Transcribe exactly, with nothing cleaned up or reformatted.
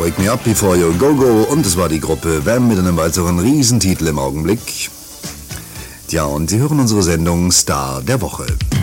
Wake Me Up Before You Go Go und es war die Gruppe Wham mit einem weiteren Riesentitel im Augenblick. Tja, und Sie hören unsere Sendung Star der Woche.